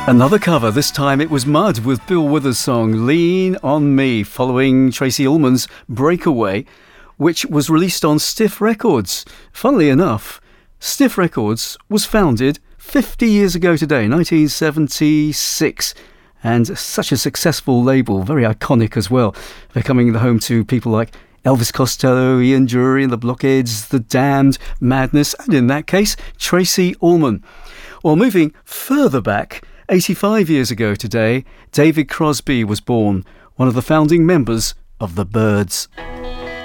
Another cover, this time it was Mud with Bill Withers' song Lean on Me, following Tracey Ullman's Breakaway, which was released on Stiff Records. Funnily enough, Stiff Records was founded 50 years ago today, 1976, and such a successful label, very iconic as well, becoming the home to people like Elvis Costello, Ian Dury and the Blockheads, The Damned, Madness, and in that case, Tracey Ullman. Well, moving further back, 85 years ago today, David Crosby was born, one of the founding members of the Byrds.